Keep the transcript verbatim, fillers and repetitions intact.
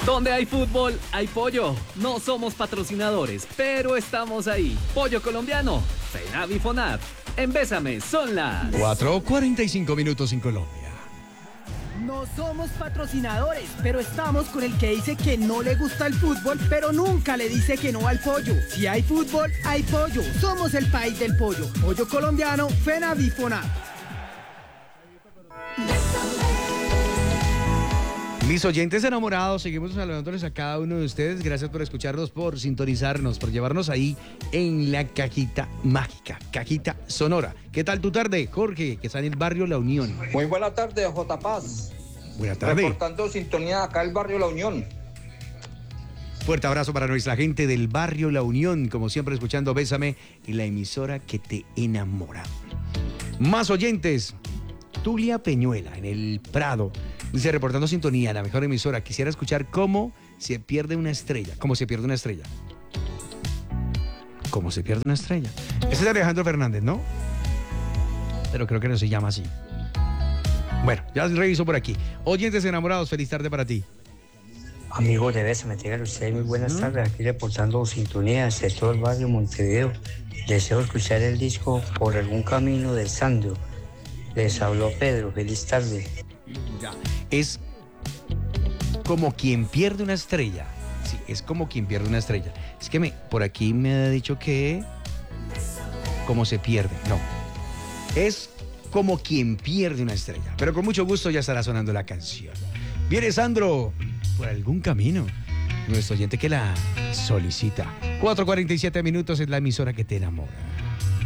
Donde hay fútbol, hay pollo. No somos patrocinadores, pero estamos ahí. Pollo colombiano, FENAV y FONAV. En Bésame son las cuatro cuarenta y cinco minutos en Colombia. No somos patrocinadores, pero estamos con el que dice que no le gusta el fútbol, pero nunca le dice que no al pollo. Si hay fútbol, hay pollo. Somos el país del pollo. Pollo colombiano, FENAV y FONAV. Mis oyentes enamorados, seguimos saludándoles a cada uno de ustedes. Gracias por escucharnos, por sintonizarnos, por llevarnos ahí en la cajita mágica, cajita sonora. ¿Qué tal tu tarde, Jorge, que está en el barrio La Unión? Muy buena tarde, J. Paz. Buena tarde. Reportando sintonía acá el barrio La Unión. Fuerte abrazo para nuestra gente del barrio La Unión, como siempre escuchando Bésame y la emisora que te enamora. Más oyentes. Tulia Peñuela, en el Prado, dice, reportando sintonía, la mejor emisora. Quisiera escuchar cómo se pierde una estrella. ¿Cómo se pierde una estrella? ¿Cómo se pierde una estrella? Ese es Alejandro Fernández, ¿no? Pero creo que no se llama así. Bueno, ya reviso por aquí. Oyentes enamorados, feliz tarde para ti. Amigos de Bésame, tengan ustedes muy buenas uh-huh. tardes. Aquí reportando sintonía desde todo el barrio Montevideo. Deseo escuchar el disco Por algún camino de Sandro. Les habló Pedro, feliz tarde. Es como quien pierde una estrella. Sí, es como quien pierde una estrella. Es que me, por aquí me ha dicho que... ¿Cómo se pierde? No. Es como quien pierde una estrella. Pero con mucho gusto ya estará sonando la canción. Viene Sandro, por algún camino. Nuestro oyente que la solicita. cuatro cuarenta y siete minutos es la emisora que te enamora.